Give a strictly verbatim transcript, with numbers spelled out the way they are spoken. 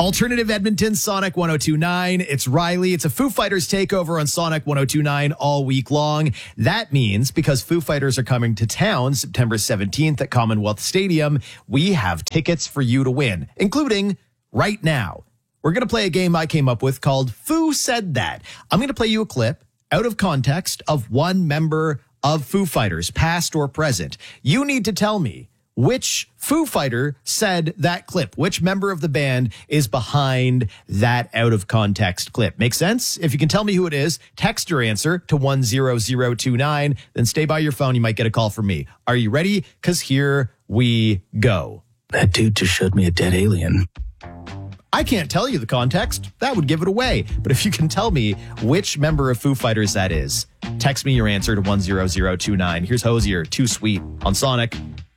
Alternative Edmonton, Sonic one oh two point nine. It's Riley. It's a Foo Fighters takeover on Sonic one oh two point nine all week long. That means because Foo Fighters are coming to town September seventeenth at Commonwealth Stadium, we have tickets for you to win, including right now. We're going to play a game I came up with called Foo Said That. I'm going to play you a clip out of context of one member of Foo Fighters, past or present. You need to tell me which Foo Fighter said that clip, which member of the band is behind that out of context clip. Make sense? If you can tell me who it is, text your answer to one zero zero two nine, then stay by your phone. You might get a call from me. Are you ready? Because here we go. That dude just showed me a dead alien. I can't tell you the context. That would give it away. But if you can tell me which member of Foo Fighters that is, text me your answer to one zero zero two nine. Here's Hosier, Too Sweet on Sonic.